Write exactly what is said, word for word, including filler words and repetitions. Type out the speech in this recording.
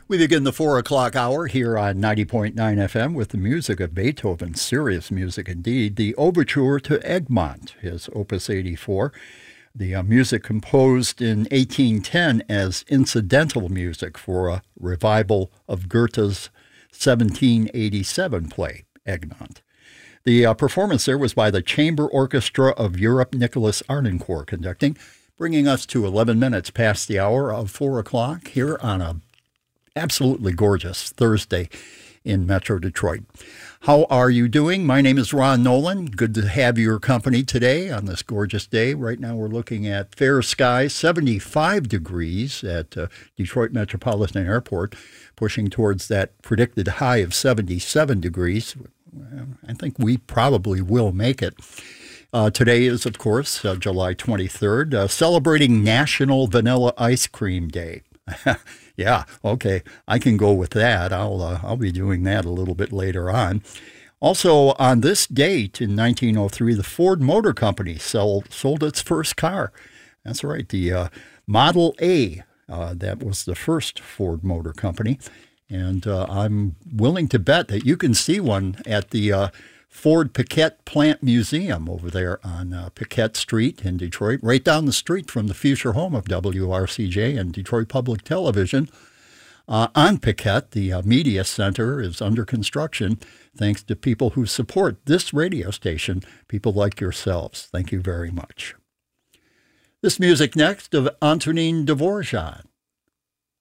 We begin the four o'clock hour here on ninety point nine F M with the music of Beethoven, serious music indeed. The Overture to Egmont, his Opus eighty-four. The uh, music composed in eighteen ten as incidental music for a revival of Goethe's seventeen eighty-seven play, Egmont. The uh, performance there was by the Chamber Orchestra of Europe, Nicholas Arnoncourt conducting, bringing us to eleven minutes past the hour of four o'clock here on a absolutely gorgeous Thursday in Metro Detroit. How are you doing? My name is Ron Nolan. Good to have your company today on this gorgeous day. Right now we're looking at fair skies, seventy-five degrees at uh, Detroit Metropolitan Airport, pushing towards that predicted high of seventy-seven degrees. I think we probably will make it. Uh, today is, of course, uh, July twenty-third, uh, celebrating National Vanilla Ice Cream Day. Yeah, okay, I can go with that. I'll uh, I'll be doing that a little bit later on. Also, on this date in nineteen oh three, the Ford Motor Company sold, sold its first car. That's right, the uh, Model A. Uh, that was the first Ford Motor Company. And uh, I'm willing to bet that you can see one at the uh, Ford Piquette Plant Museum over there on uh, Piquette Street in Detroit, right down the street from the future home of W R C J and Detroit Public Television. Uh, on Piquette, the uh, media center is under construction thanks to people who support this radio station, people like yourselves. Thank you very much. This music next of Antonin Dvorak.